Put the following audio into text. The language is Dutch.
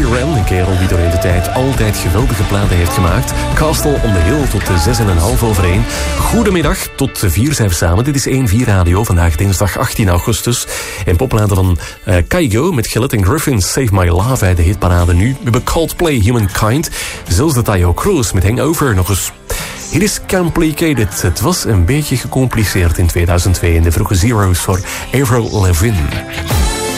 Sheeran, een kerel die doorheen de tijd altijd geweldige platen heeft gemaakt. Castle on the Hill tot 6:30. Goedemiddag, tot 4 zijn we samen. Dit is 1-4 Radio, vandaag dinsdag 18 augustus. En poplaten van Kygo met Skeleton Griffin, Save My Love uit de hitparade nu. We hebben Coldplay, Humankind. Zelfs de Tayo Cruz met Hangover nog eens. Hier is Complicated. Het was een beetje gecompliceerd in 2002 in de vroege Zero's voor Avril Lavigne.